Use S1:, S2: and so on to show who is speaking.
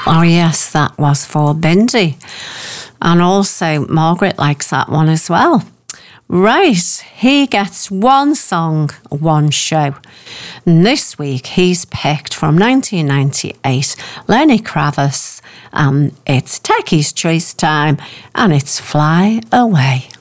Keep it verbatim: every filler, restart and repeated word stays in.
S1: Oh, yes, that was for Bindi. And also, Margaret likes that one as well. Right, he gets one song, one show. And this week, he's picked from nineteen ninety-eight, Lenny Kravitz, and it's Techie's Choice time, and it's Fly Away.